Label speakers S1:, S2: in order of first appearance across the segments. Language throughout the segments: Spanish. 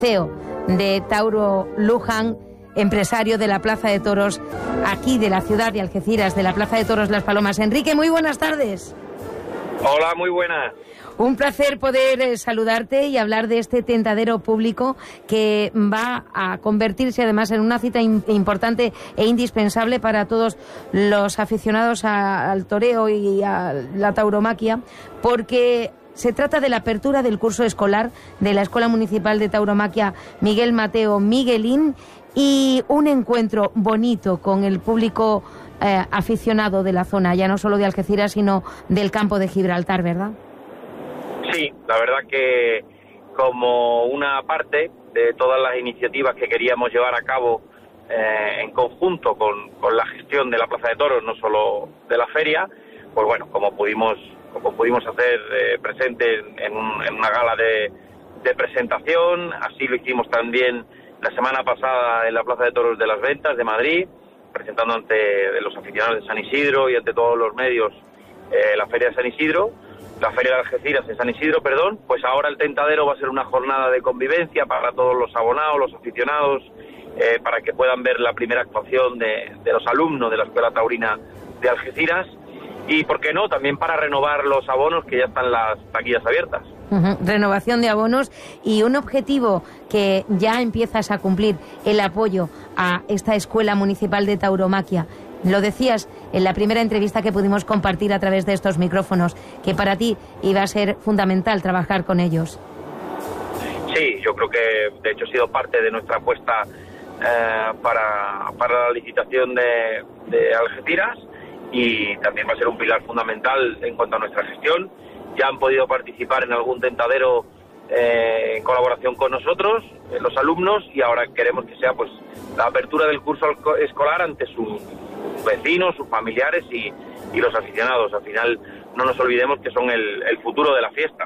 S1: CEO de Tauro Luján, empresario de la Plaza de Toros aquí de la ciudad de Algeciras, de la Plaza de Toros Las Palomas. Enrique, muy buenas tardes.
S2: Hola, muy buenas.
S1: Un placer poder saludarte y hablar de este tentadero público que va a convertirse además en una cita importante e indispensable para todos los aficionados al toreo y a la tauromaquia, porque se trata de la apertura del curso escolar de la Escuela Municipal de Tauromaquia Miguel Mateo Miguelín y un encuentro bonito con el público aficionado de la zona, ya no solo de Algeciras, sino del campo de Gibraltar, ¿verdad?
S2: Sí, la verdad que como una parte de todas las iniciativas que queríamos llevar a cabo en conjunto con la gestión de la Plaza de Toros, no solo de la feria, pues bueno, como pudimos hacer presente en una gala de presentación, así lo hicimos también la semana pasada en la Plaza de Toros de las Ventas de Madrid, presentando ante los aficionados de San Isidro y ante todos los medios la Feria de San Isidro, la Feria de Algeciras en San Isidro, perdón. Pues ahora el tentadero va a ser una jornada de convivencia para todos los abonados, los aficionados, para que puedan ver la primera actuación de los alumnos de la Escuela Taurina de Algeciras y, ¿por qué no?, también para renovar los abonos, que ya están las taquillas abiertas.
S1: Renovación de abonos y un objetivo que ya empiezas a cumplir, el apoyo a esta Escuela Municipal de Tauromaquia. Lo decías en la primera entrevista que pudimos compartir a través de estos micrófonos, que para ti iba a ser fundamental trabajar con ellos.
S2: Sí, yo creo que de hecho ha sido parte de nuestra apuesta para la licitación de Algeciras, y también va a ser un pilar fundamental en cuanto a nuestra gestión. Ya han podido participar en algún tentadero en colaboración con nosotros, los alumnos, y ahora queremos que sea pues la apertura del curso escolar ante sus vecinos, sus familiares y los aficionados. Al final no nos olvidemos que son el futuro de la fiesta.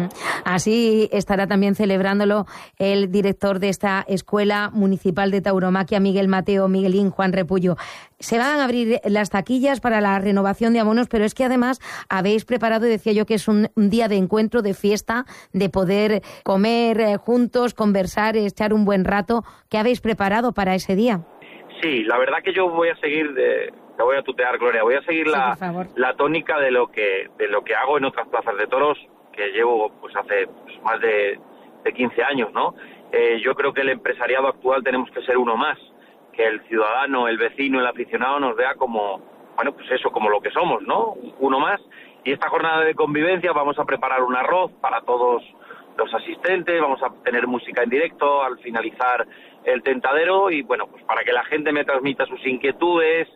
S1: Así estará también celebrándolo el director de esta Escuela Municipal de Tauromaquia, Miguel Mateo Miguelín, Juan Repullo. Se van a abrir las taquillas para la renovación de abonos, pero es que además habéis preparado, y decía yo que es un día de encuentro, de fiesta, de poder comer juntos, conversar, echar un buen rato. ¿Qué habéis preparado para ese día? Sí,
S2: la verdad que yo voy a seguir te voy a tutear, Gloria, voy a seguir la tónica de lo que hago en otras plazas de toros, que llevo pues hace más de 15 años, ¿no? Yo creo que el empresariado actual tenemos que ser uno más, que el ciudadano, el vecino, el aficionado nos vea como, bueno, pues eso, como lo que somos, ¿no? Uno más. Y esta jornada de convivencia vamos a preparar un arroz para todos los asistentes, vamos a tener música en directo al finalizar el tentadero y, bueno, pues para que la gente me transmita sus inquietudes,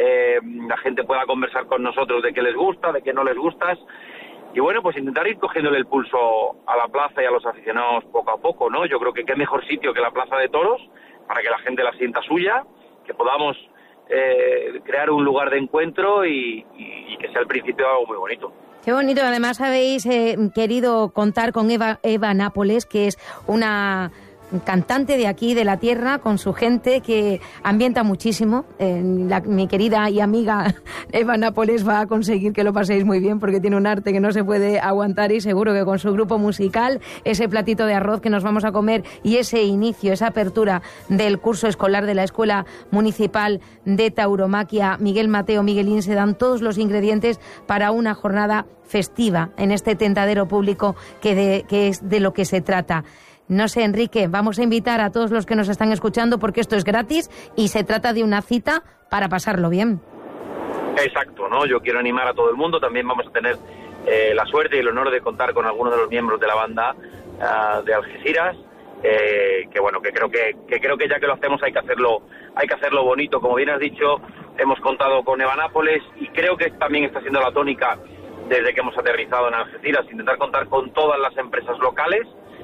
S2: la gente pueda conversar con nosotros de qué les gusta, de qué no les gusta, y bueno, pues intentar ir cogiéndole el pulso a la plaza y a los aficionados poco a poco, ¿no? Yo creo que qué mejor sitio que la Plaza de Toros para que la gente la sienta suya, que podamos crear un lugar de encuentro y que sea el principio de algo muy bonito.
S1: Qué bonito. Además habéis querido contar con Eva Nápoles, que es una cantante de aquí, de la tierra, con su gente, que ambienta muchísimo. Mi querida y amiga Eva Nápoles va a conseguir que lo paséis muy bien, porque tiene un arte que no se puede aguantar, y seguro que con su grupo musical, ese platito de arroz que nos vamos a comer y ese inicio, esa apertura del curso escolar de la Escuela Municipal de Tauromaquia Miguel Mateo Miguelín, se dan todos los ingredientes para una jornada festiva en este tentadero público que es de lo que se trata. No sé, Enrique, vamos a invitar a todos los que nos están escuchando, porque esto es gratis y se trata de una cita para pasarlo bien.
S2: Exacto, ¿no? Yo quiero animar a todo el mundo. También vamos a tener la suerte y el honor de contar con algunos de los miembros de la banda de Algeciras, que bueno, que creo que ya que lo hacemos hay que hacerlo bonito. Como bien has dicho, hemos contado con Eva Nápoles y creo que también está siendo la tónica desde que hemos aterrizado en Algeciras, intentar contar con todas las empresas locales,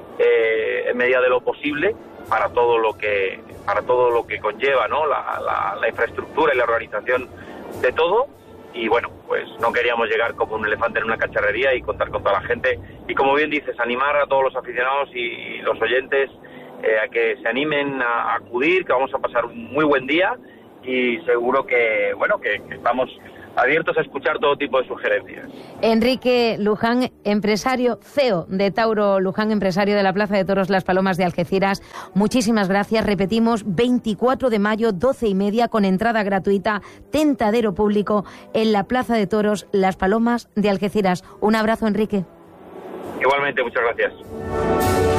S2: en medida de lo posible, para todo lo que conlleva, ¿no? La infraestructura y la organización de todo. Y bueno, pues no queríamos llegar como un elefante en una cacharrería y contar con toda la gente. Y como bien dices, animar a todos los aficionados y los oyentes a que se animen a acudir, que vamos a pasar un muy buen día, y seguro que, bueno, que estamos abiertos a escuchar todo tipo de sugerencias.
S1: Enrique Luján, empresario, CEO de Tauro Luján, empresario de la Plaza de Toros Las Palomas de Algeciras, muchísimas gracias. Repetimos, 24 de mayo, 12:30, con entrada gratuita, tentadero público en la Plaza de Toros Las Palomas de Algeciras. Un abrazo, Enrique.
S2: Igualmente, muchas gracias.